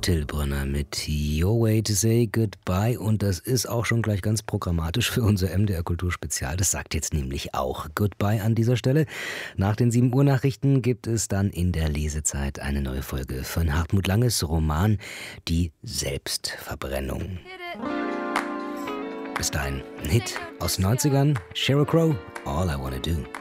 Till Brönner mit Your Way to Say Goodbye. Und das ist auch schon gleich ganz programmatisch für unser MDR Kulturspezial. Das sagt jetzt nämlich auch Goodbye an dieser Stelle. Nach den 7 Uhr Nachrichten gibt es dann in der Lesezeit eine neue Folge von Hartmut Langes Roman Die Selbstverbrennung. Bis dahin ein Hit aus den 90ern. Sheryl Crow, All I Wanna Do.